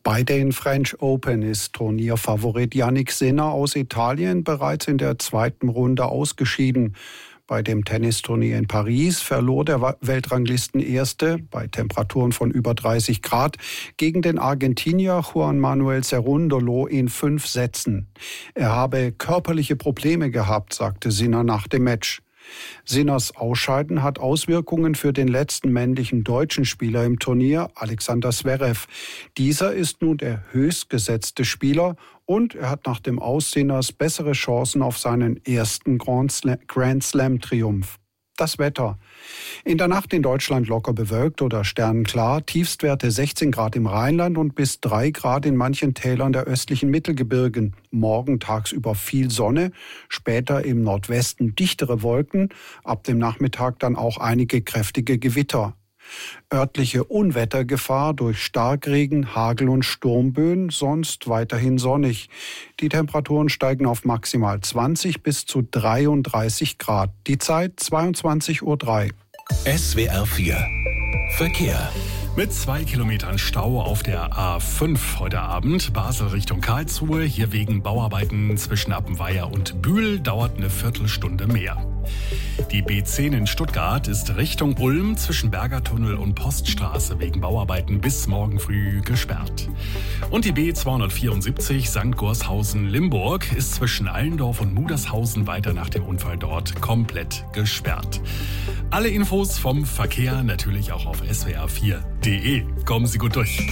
Bei den French Open ist Turnierfavorit Jannik Sinner aus Italien bereits in der zweiten Runde ausgeschieden. Bei dem Tennisturnier in Paris verlor der Weltranglistenerste bei Temperaturen von über 30 Grad gegen den Argentinier Juan Manuel Cerúndolo in 5 Sätzen. Er habe körperliche Probleme gehabt, sagte Sinner nach dem Match. Sinners Ausscheiden hat Auswirkungen für den letzten männlichen deutschen Spieler im Turnier, Alexander Zverev. Dieser ist nun der höchstgesetzte Spieler und er hat nach dem Aus Sinners bessere Chancen auf seinen ersten Grand Slam-Triumph. Das Wetter. In der Nacht in Deutschland locker bewölkt oder sternenklar, Tiefstwerte 16 Grad im Rheinland und bis 3 Grad in manchen Tälern der östlichen Mittelgebirgen. Morgen tagsüber viel Sonne, später im Nordwesten dichtere Wolken, ab dem Nachmittag dann auch einige kräftige Gewitter. Örtliche Unwettergefahr durch Starkregen, Hagel und Sturmböen, sonst weiterhin sonnig. Die Temperaturen steigen auf maximal 20 bis zu 33 Grad. Die Zeit 22:03 Uhr. SWR 4 Verkehr. Mit 2 Kilometern Stau auf der A5 heute Abend, Basel Richtung Karlsruhe. Hier wegen Bauarbeiten zwischen Appenweier und Bühl dauert eine Viertelstunde mehr. Die B10 in Stuttgart ist Richtung Ulm zwischen Bergertunnel und Poststraße wegen Bauarbeiten bis morgen früh gesperrt. Und die B274 St. Gorshausen-Limburg ist zwischen Allendorf und Mudershausen weiter nach dem Unfall dort komplett gesperrt. Alle Infos vom Verkehr natürlich auch auf swr4.de. Kommen Sie gut durch.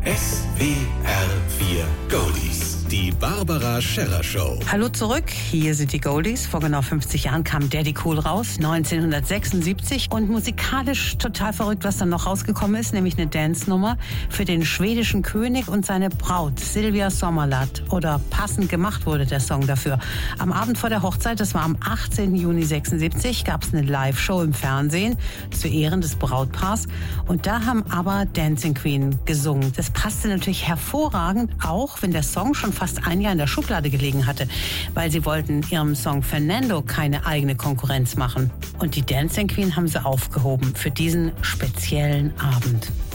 SWR 4 Goldies. Die Barbara Scherrer Show. Hallo zurück, hier sind die Goldies. Vor genau 50 Jahren kam Daddy Cool raus, 1976. Und musikalisch total verrückt, was dann noch rausgekommen ist, nämlich eine Dance-Nummer für den schwedischen König und seine Braut, Silvia Sommerlath. Oder passend gemacht wurde der Song dafür. Am Abend vor der Hochzeit, das war am 18. Juni 76, gab es eine Live-Show im Fernsehen zu Ehren des Brautpaars. Und da haben aber Dancing Queen gesungen. Das passte natürlich hervorragend, auch wenn der Song schon fast ein Jahr in der Schublade gelegen hatte, weil sie wollten ihrem Song Fernando keine eigene Konkurrenz machen. Und die Dancing Queen haben sie aufgehoben für diesen speziellen Abend.